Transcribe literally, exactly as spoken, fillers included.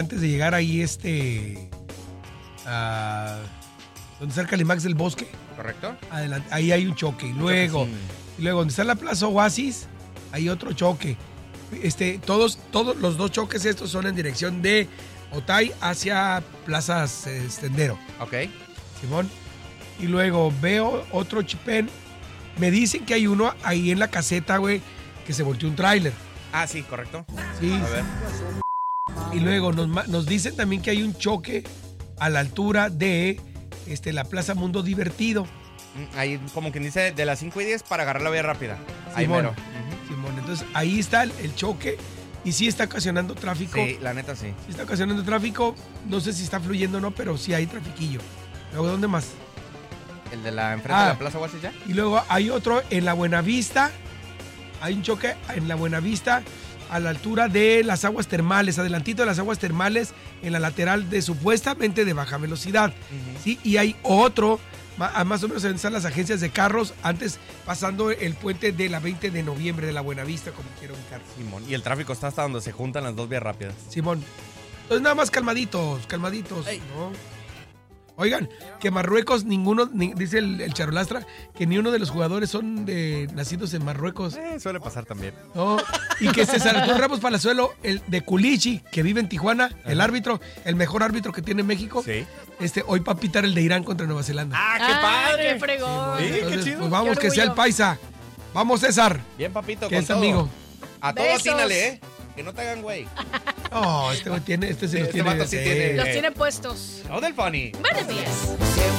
antes de llegar ahí, este. a donde está el Calimax del Bosque. ¿Correcto? Adelante, ahí hay un choque. Y luego, y luego donde está la Plaza Oasis, hay otro choque. Este, todos, todos los dos choques estos son en dirección de Otay hacia Plaza Sendero. Ok. Simón. Y luego veo otro chipén. Me dicen que hay uno ahí en la caseta, güey, que se volteó un tráiler. Ah, sí, correcto. Sí. A ver. Y luego nos, nos dicen también que hay un choque a la altura de este, la Plaza Mundo Divertido. Ahí, como quien dice, de las cinco y diez para agarrar la vía rápida. Ahí Simón. mero. Uh-huh. Simón. Entonces, ahí está el, el choque y sí está ocasionando tráfico. Sí, la neta sí. Sí está ocasionando tráfico. No sé si está fluyendo o no, pero sí hay trafiquillo. Luego, ¿dónde más? ¿El de la enfrente Ah, de la Plaza Oasis ya? Y luego hay otro en la Buenavista. Hay un choque en la Buenavista a la altura de las aguas termales, adelantito de las aguas termales, en la lateral de supuestamente de baja velocidad. Uh-huh. ¿Sí? Y hay otro, más o menos en están las agencias de carros, antes pasando el puente de la veinte de noviembre de la Buenavista, como quiero ubicar. Simón, y el tráfico está hasta donde se juntan las dos vías rápidas. Simón. Entonces nada más calmaditos, calmaditos, Ey. ¿no? Oigan, que Marruecos, ninguno, ni, dice el, el Charolastra, que ni uno de los jugadores son de, nacidos en Marruecos. Eh, suele pasar también. No, y que César Arturo Ramos Palazuelo, el de Culichi, que vive en Tijuana, Ajá. el árbitro, el mejor árbitro que tiene México, sí. este, hoy va a pitar el de Irán contra Nueva Zelanda. ¡Ah, qué padre! ¡Qué fregón! Sí, Entonces, qué chido. Pues vamos, qué que sea el paisa. Vamos, César. Bien, papito, que con es todo. amigo. A todos atínale, ¿eh? Que no te hagan güey. No, este güey tiene, este sí los este tiene. Sí tiene. Los tiene puestos. No del funny. Buenos días.